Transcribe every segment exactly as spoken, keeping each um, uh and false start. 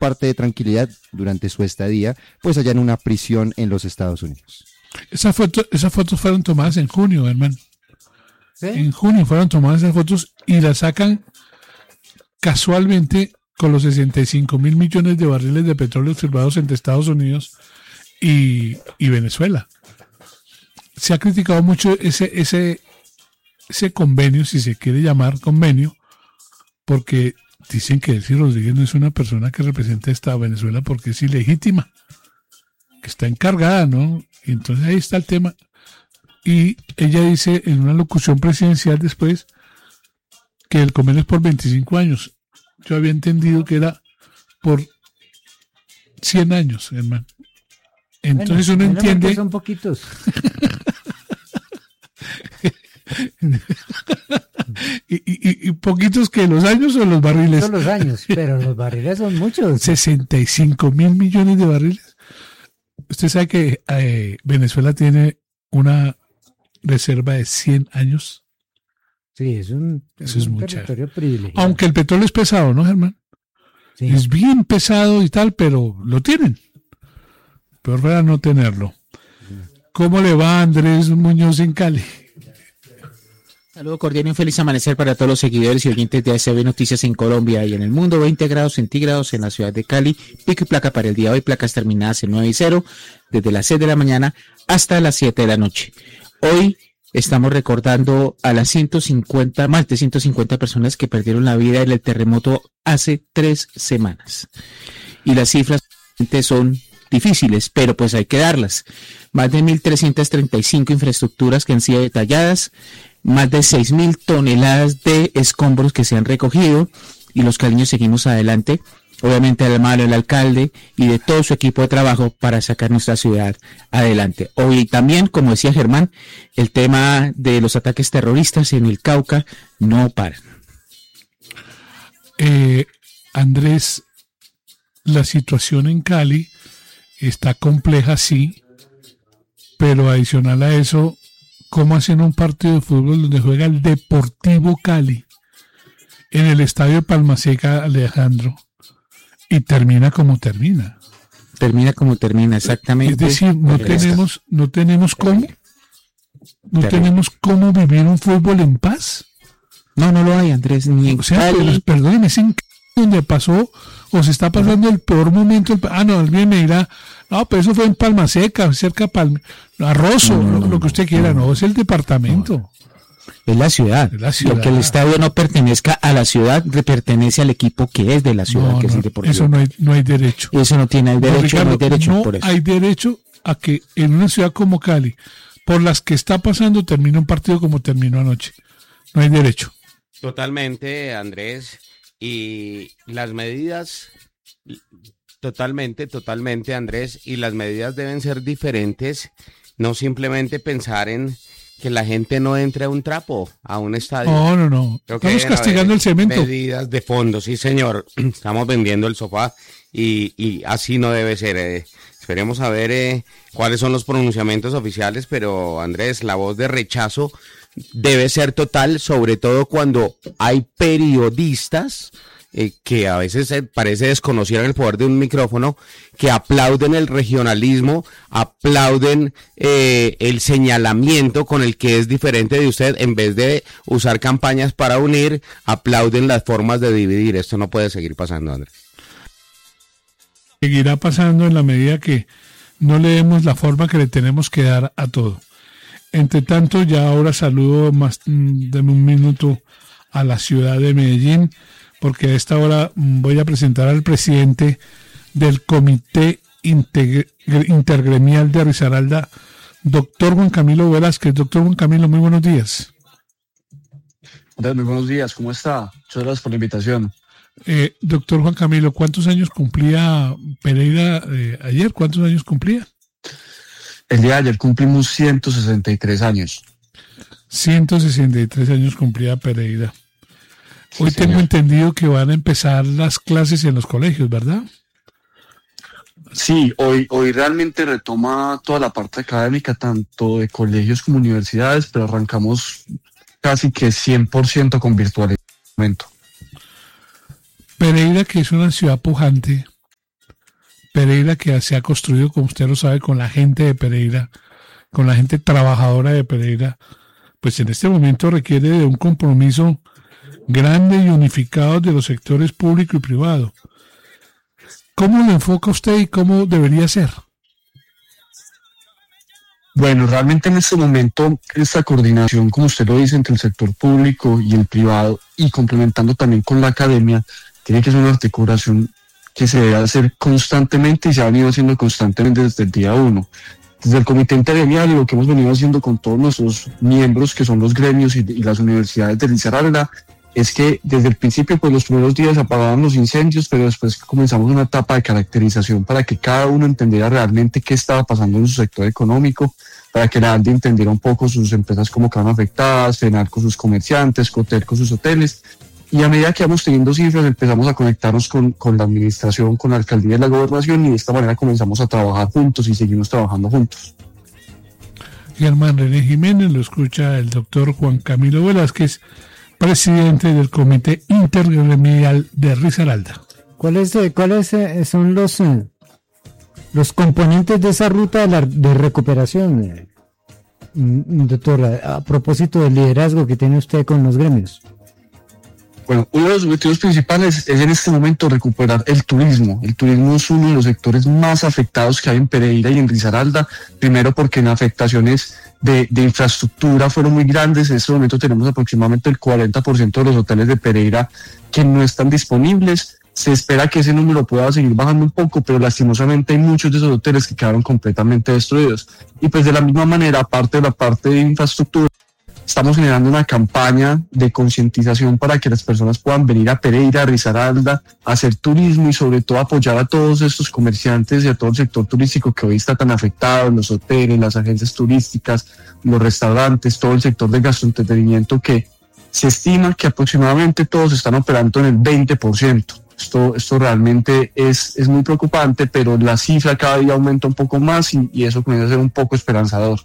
parte de tranquilidad durante su estadía, pues allá en una prisión en los Estados Unidos. Esa foto, esas fotos fueron tomadas en junio, hermano. ¿Sí? En junio fueron tomadas esas fotos y las sacan casualmente con los sesenta y cinco mil millones de barriles de petróleo observados entre Estados Unidos y, y Venezuela. Se ha criticado mucho ese, ese, ese convenio, si se quiere llamar convenio, porque dicen que Delcy Rodríguez no es una persona que representa a Venezuela porque es ilegítima, que está encargada, ¿no? Y entonces ahí está el tema. Y ella dice en una locución presidencial después que el convenio es por veinticinco años. Yo había entendido que era por cien años, hermano. Entonces bueno, uno entiende... son poquitos. y, y, y poquitos que los años o los barriles. Son los años, pero los barriles son muchos. sesenta y cinco mil millones de barriles. Usted sabe que eh, Venezuela tiene una reserva de cien años. Sí, es un, Eso es un mucha. territorio privilegiado. Aunque el petróleo es pesado, ¿no, Germán? Sí. Es bien pesado y tal, pero lo tienen. Peor fuera no tenerlo. ¿Cómo le va a Andrés Muñoz en Cali? Saludo cordial y un feliz amanecer para todos los seguidores y oyentes de A S B Noticias en Colombia y en el mundo. veinte grados centígrados en la ciudad de Cali. Pico y placa para el día de hoy, placas terminadas en nueve y cero, desde las seis de la mañana hasta las siete de la noche. Hoy estamos recordando a las ciento cincuenta, más de ciento cincuenta personas que perdieron la vida en el terremoto hace tres semanas. Y las cifras son difíciles, pero pues hay que darlas. Más de mil trescientas treinta y cinco infraestructuras que han sido detalladas, más de seis mil toneladas de escombros que se han recogido, y los caleños seguimos adelante, obviamente a la mano del alcalde y de todo su equipo de trabajo para sacar nuestra ciudad adelante. Hoy también, como decía Germán, el tema de los ataques terroristas en el Cauca no paran. Eh, Andrés, la situación en Cali está compleja, sí, pero adicional a eso, ¿cómo hacen un partido de fútbol donde juega el Deportivo Cali en el estadio Palmaseca, Alejandro, y termina como termina? Termina como termina, exactamente. Es decir, no tenemos, no tenemos cómo, no tenemos cómo vivir un fútbol en paz. No, no lo hay, Andrés, ni en O sea, Cali. pero, perdón, es en donde pasó o se está pasando el peor momento. El, ah, no, alguien me dirá, no, pero eso fue en Palma Seca, cerca de Palma, Arrozo, no, no, lo, lo que usted quiera, no, es el departamento. No. Es la ciudad. Es la ciudad. Lo que el estadio no pertenezca a la ciudad, le pertenece al equipo que es de la ciudad, No, que no, es el Deportivo. eso no hay, no hay derecho. Eso no tiene el No, derecho, Ricardo, no hay derecho no por eso. hay derecho a que en una ciudad como Cali, por las que está pasando, termine un partido como terminó anoche. No hay derecho. Totalmente, Andrés. Y las medidas, totalmente, totalmente, Andrés, y las medidas deben ser diferentes, no simplemente pensar en que la gente no entre a un trapo, a un estadio. No, no, no. Creo que Estamos deben castigando haber el cemento. Medidas de fondo, sí, señor. Estamos vendiendo el sofá y, y así no debe ser. Eh. Esperemos a ver eh, cuáles son los pronunciamientos oficiales, pero Andrés, la voz de rechazo debe ser total, sobre todo cuando hay periodistas eh, que a veces eh, parece desconocer el poder de un micrófono, que aplauden el regionalismo, aplauden eh, el señalamiento con el que es diferente de usted, en vez de usar campañas para unir, aplauden las formas de dividir. Esto no puede seguir pasando, Andrés. Seguirá pasando en la medida que no le demos la forma que le tenemos que dar a todo. Entre tanto, ya ahora saludo más de un minuto a la ciudad de Medellín, porque a esta hora voy a presentar al presidente del Comité Integr- Intergremial de Risaralda, doctor Juan Camilo Velázquez. Doctor Juan Camilo, muy buenos días. Muy buenos días, ¿cómo está? Muchas gracias por la invitación. Eh, doctor Juan Camilo, ¿cuántos años cumplía Pereira eh, ayer? ¿Cuántos años cumplía? El día de ayer cumplimos ciento sesenta y tres años. ciento sesenta y tres años cumplía Pereira. Hoy Sí, tengo señor. entendido que van a empezar las clases en los colegios, ¿verdad? Sí, hoy, hoy realmente retoma toda la parte académica, tanto de colegios como universidades, pero arrancamos casi que cien por ciento con virtualidad. Pereira, que es una ciudad pujante, Pereira, que se ha construido, como usted lo sabe, con la gente de Pereira, con la gente trabajadora de Pereira, pues en este momento requiere de un compromiso grande y unificado de los sectores público y privado. ¿Cómo lo enfoca usted y cómo debería ser? Bueno, realmente en este momento esta coordinación, como usted lo dice, entre el sector público y el privado y complementando también con la academia, tiene que ser una articulación que se debe hacer constantemente y se ha venido haciendo constantemente desde el día uno. Desde el comité intergremial y lo que hemos venido haciendo con todos nuestros miembros, que son los gremios y, y las universidades de Risaralda, es que desde el principio, pues los primeros días apagaban los incendios, pero después comenzamos una etapa de caracterización para que cada uno entendiera realmente qué estaba pasando en su sector económico, para que la ANDI entendiera un poco sus empresas cómo quedaban afectadas, frenar con sus comerciantes, Cotel con sus hoteles. Y a medida que vamos teniendo cifras, empezamos a conectarnos con, con la administración, con la alcaldía y la gobernación, y de esta manera comenzamos a trabajar juntos y seguimos trabajando juntos. Germán René Jiménez, lo escucha el doctor Juan Camilo Velázquez, presidente del Comité Intergremial de Risaralda. ¿Cuáles eh, cuáles eh, son los eh, los componentes de esa ruta de, la, de recuperación, eh, doctor, a, a propósito del liderazgo que tiene usted con los gremios? Bueno, uno de los objetivos principales es en este momento recuperar el turismo. El turismo es uno de los sectores más afectados que hay en Pereira y en Risaralda, primero porque en afectaciones de, de infraestructura fueron muy grandes. En este momento tenemos aproximadamente el cuarenta por ciento de los hoteles de Pereira que no están disponibles. Se espera que ese número pueda seguir bajando un poco, pero lastimosamente hay muchos de esos hoteles que quedaron completamente destruidos. Y pues de la misma manera, aparte de la parte de infraestructura, estamos generando una campaña de concientización para que las personas puedan venir a Pereira, a Risaralda, a hacer turismo y sobre todo apoyar a todos estos comerciantes y a todo el sector turístico que hoy está tan afectado, los hoteles, las agencias turísticas, los restaurantes, todo el sector de gastroentretenimiento, que se estima que aproximadamente todos están operando en el veinte por ciento. Esto, esto realmente es, es muy preocupante, pero la cifra cada día aumenta un poco más y, y eso comienza a ser un poco esperanzador.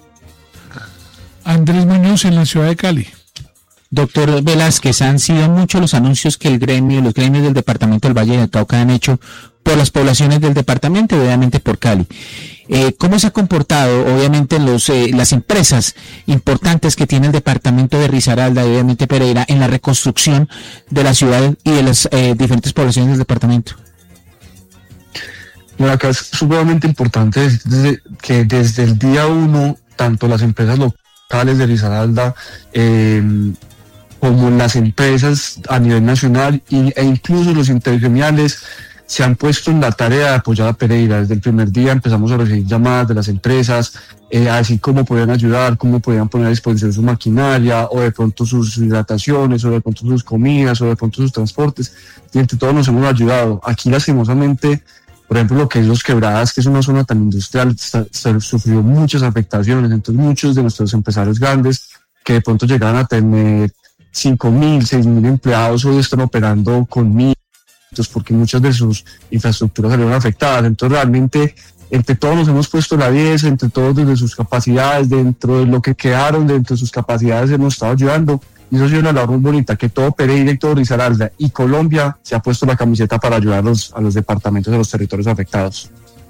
Andrés Muñoz, en la ciudad de Cali. Doctor Velázquez, han sido muchos los anuncios que el gremio, los gremios del departamento del Valle del Cauca han hecho por las poblaciones del departamento, obviamente por Cali. Eh, ¿Cómo se ha comportado, obviamente, los, eh, las empresas importantes que tiene el departamento de Risaralda y obviamente Pereira en la reconstrucción de la ciudad y de las eh, diferentes poblaciones del departamento? Bueno, acá es supremamente importante desde, que desde el día uno, tanto las empresas locales de Risaralda eh, como las empresas a nivel nacional y, e incluso los intergremiales se han puesto en la tarea de apoyar a Pereira. Desde el primer día empezamos a recibir llamadas de las empresas, eh, así cómo podían ayudar, cómo podían poner a disposición su maquinaria, o de pronto sus hidrataciones, o de pronto sus comidas, o de pronto sus transportes, y entre todos nos hemos ayudado. Aquí lastimosamente, por ejemplo, lo que es Los Quebradas, que es una zona tan industrial, se, se sufrió muchas afectaciones, entonces muchos de nuestros empresarios grandes, que de pronto llegaban a tener cinco mil, seis mil empleados, hoy están operando con mil, porque muchas de sus infraestructuras salieron afectadas. Entonces realmente entre todos nos hemos puesto la diez, entre todos desde sus capacidades, dentro de lo que quedaron, dentro de sus capacidades hemos estado ayudando, y eso ha sido una labor muy bonita, que todo Pereira y todo Risaralda y Colombia se ha puesto la camiseta para ayudar a los, a los departamentos, a los territorios afectados.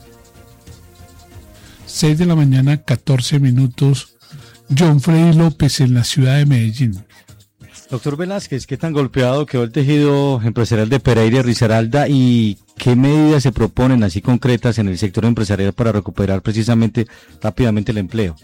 seis de la mañana, catorce minutos. John Freddy López, en la ciudad de Medellín. Doctor Velázquez, ¿qué tan golpeado quedó el tejido empresarial de Pereira y Risaralda y qué medidas se proponen así concretas en el sector empresarial para recuperar precisamente rápidamente el empleo?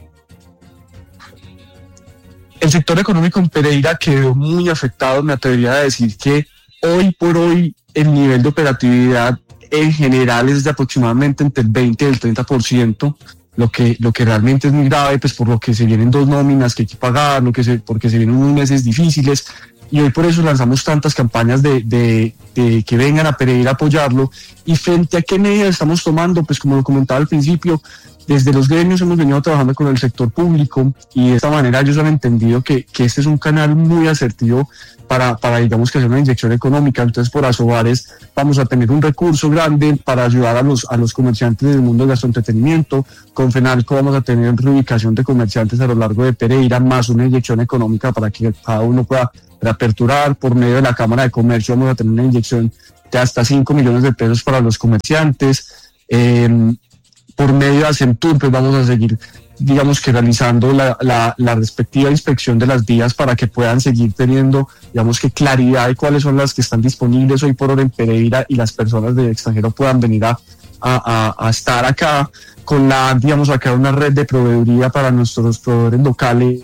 El sector económico en Pereira quedó muy afectado. Me atrevería a decir que hoy por hoy el nivel de operatividad en general es de aproximadamente entre el veinte y el treinta por ciento. Lo que, lo que realmente es muy grave, pues por lo que se vienen dos nóminas que hay que pagar, lo que se, porque se vienen unos meses difíciles, y hoy por eso lanzamos tantas campañas de, de, de que vengan a Pereira a apoyarlo. Y frente a qué medidas estamos tomando, pues como lo comentaba al principio, desde los gremios hemos venido trabajando con el sector público, y de esta manera ellos han entendido que, que este es un canal muy asertivo para, para digamos que hacer una inyección económica. Entonces por Asobares vamos a tener un recurso grande para ayudar a los, a los comerciantes del mundo del gastroentretenimiento. Con FENALCO vamos a tener reubicación de comerciantes a lo largo de Pereira, más una inyección económica para que cada uno pueda reaperturar. Por medio de la Cámara de Comercio vamos a tener una inyección de hasta cinco millones de pesos para los comerciantes. Eh, por medio de Acentur, pues vamos a seguir, digamos que realizando la, la, la respectiva inspección de las vías para que puedan seguir teniendo, digamos que claridad de cuáles son las que están disponibles hoy por hora en Pereira y las personas del extranjero puedan venir a, a, a estar acá con la, digamos, acá una red de proveeduría para nuestros proveedores locales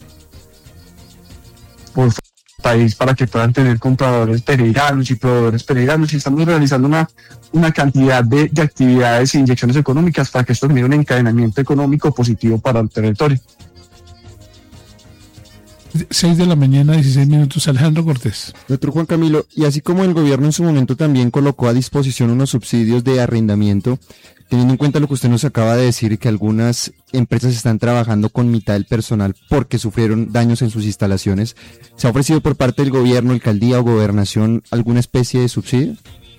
por país para que puedan tener compradores pereiranos y proveedores pereiranos, y estamos realizando una, una cantidad de, de actividades e inyecciones económicas para que esto genere un encadenamiento económico positivo para el territorio. seis de la mañana, dieciséis minutos. Alejandro Cortés. Doctor Juan Camilo, y así como el gobierno en su momento también colocó a disposición unos subsidios de arrendamiento, teniendo en cuenta lo que usted nos acaba de decir, que algunas empresas están trabajando con mitad del personal porque sufrieron daños en sus instalaciones, ¿se ha ofrecido por parte del gobierno, alcaldía o gobernación alguna especie de subsidio?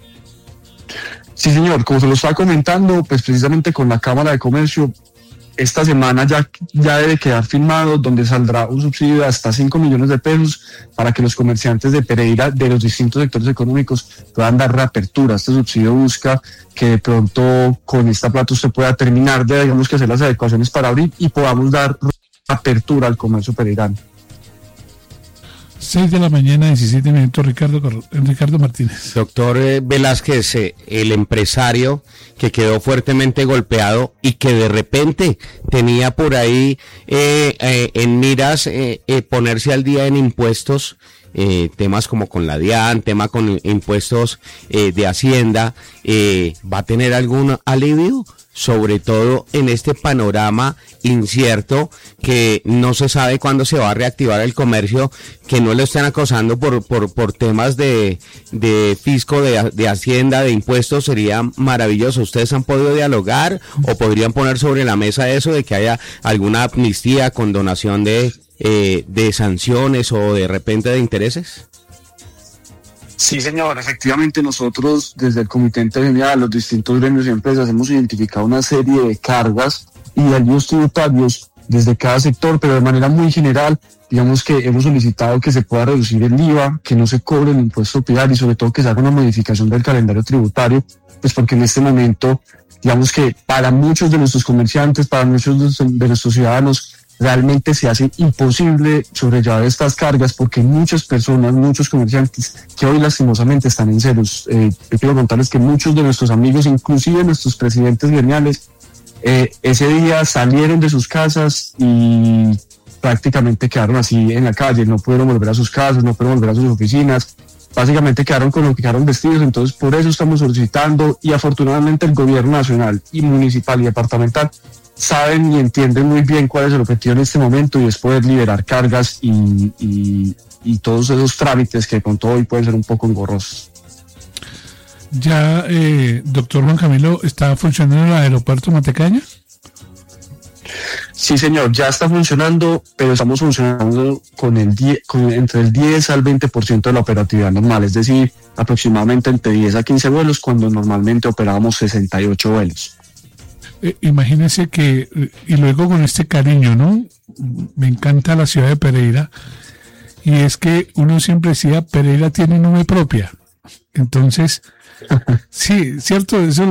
Sí, señor, como se lo estaba comentando, pues precisamente con la Cámara de Comercio, esta semana ya, ya debe quedar firmado, donde saldrá un subsidio de hasta cinco millones de pesos para que los comerciantes de Pereira de los distintos sectores económicos puedan dar reapertura. Este subsidio busca que de pronto con esta plata usted pueda terminar de, digamos, que hacer las adecuaciones para abrir y podamos dar apertura al comercio pereirano. seis de la mañana, diecisiete minutos. Ricardo, Ricardo Martínez. Doctor eh, Velázquez, eh, el empresario que quedó fuertemente golpeado y que de repente tenía por ahí eh, eh, en miras eh, eh, ponerse al día en impuestos, eh, temas como con la DIAN, tema con impuestos eh, de Hacienda, eh, ¿va a tener algún alivio? Sobre todo en este panorama incierto, que no se sabe cuándo se va a reactivar el comercio, que no lo estén acosando por por por temas de, de fisco, de, de Hacienda, de impuestos. Sería maravilloso. ¿Ustedes han podido dialogar o podrían poner sobre la mesa eso de que haya alguna amnistía, condonación de, eh, de sanciones o de repente de intereses? Sí, señor, efectivamente nosotros desde el Comité Empresarial, los distintos gremios y empresas hemos identificado una serie de cargas y alivios tributarios desde cada sector, pero de manera muy general, digamos que hemos solicitado que se pueda reducir el I V A, que no se cobre el impuesto predial y sobre todo que se haga una modificación del calendario tributario, pues porque en este momento, digamos que para muchos de nuestros comerciantes, para muchos de nuestros ciudadanos, realmente se hace imposible sobrellevar estas cargas porque muchas personas, muchos comerciantes que hoy lastimosamente están en ceros. Eh, yo quiero contarles que muchos de nuestros amigos, inclusive nuestros presidentes gremiales, eh, ese día salieron de sus casas y prácticamente quedaron así en la calle, no pudieron volver a sus casas, no pudieron volver a sus oficinas, básicamente quedaron con lo que quedaron vestidos. Entonces por eso estamos solicitando, y afortunadamente el gobierno nacional y municipal y departamental saben y entienden muy bien cuál es el objetivo en este momento, y es poder liberar cargas y, y, y todos esos trámites que con todo hoy pueden ser un poco engorrosos. Ya, eh, doctor Juan Camilo, ¿está funcionando el aeropuerto Matecaña? Sí, señor, ya está funcionando, pero estamos funcionando con el diez, con entre el diez al veinte por ciento de la operatividad normal, es decir, aproximadamente entre diez a quince vuelos, cuando normalmente operábamos sesenta y ocho vuelos. Eh, imagínense que, y luego con este cariño, ¿no? Me encanta la ciudad de Pereira, y es que uno siempre decía, Pereira tiene nube propia. Entonces, sí, cierto, eso